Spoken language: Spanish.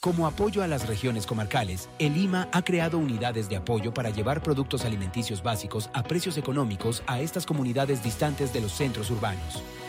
Como apoyo a las regiones comarcales, el IMA ha creado unidades de apoyo para llevar productos alimenticios básicos a precios económicos a estas comunidades distantes de los centros urbanos.